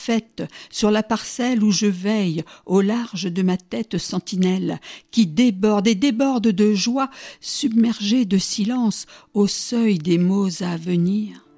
faite sur la parcelle où je veille au large de ma tête sentinelle, qui déborde et déborde de joie, submergée de silence au seuil des mots à venir.